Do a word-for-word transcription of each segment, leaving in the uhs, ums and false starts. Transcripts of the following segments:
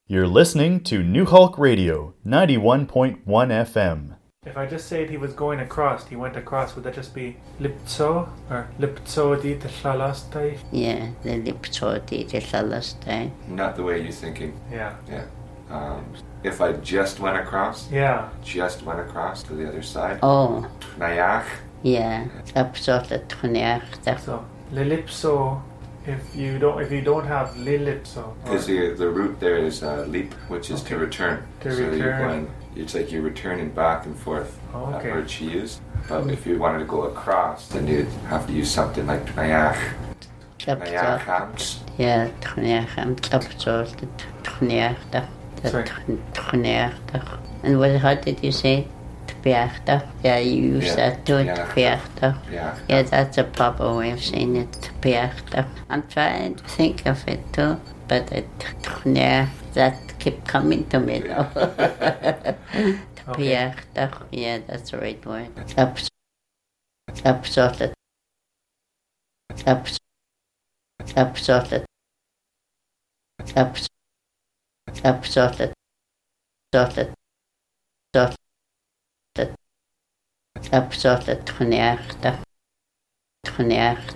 You're listening to New Hulk Radio, ninety-one point one F M. If I just said he was going across, he went across, would that just be Liptso or Liptso di Teshalastai? Yeah, the Liptso di Teshalastai. Not the way you're thinking. Yeah. Yeah. Um, if I just went across. Yeah. Just went across to the other side. Oh. Nayach. Yeah. Liptso the Tuniach. So Lilipso. If you don't, if you don't have Lilipso, because the the root there is uh, leap, which is okay. to return. To so return. You're going, it's like you're returning back and forth. Oh, okay. That word she used. But mm. if you wanted to go across, then you'd have to use something like Nayach. Nayach hams. Yeah, Tuniach hams. Liptso the Tuniach. The Tuniach. And what? How did you say? Tpiachta. Yeah, you use yeah. that to it. Tpiachta. Yeah. Yeah, that's a proper way of saying it. Tpiachta. I'm trying to think of it too, but it, yeah, that kept coming to me though. Tpiachta. Yeah, that's the right word. Abs- Absorted. Abs- Absorted. Abs- Absorted. Absorted. Absorted. Absorted Tuniachta. Tuniachta.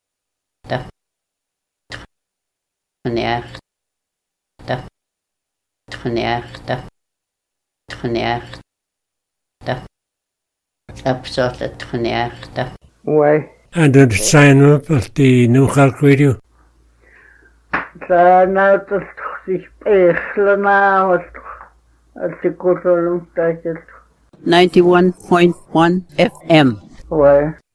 Tuniachta. Tuniachta. Tuniachta. Absorted Tuniachta. Why? And did it sign up at the New Hulk Radio? Sign out of the special now at the Kutalum Title. ninety-one point one F M. Why?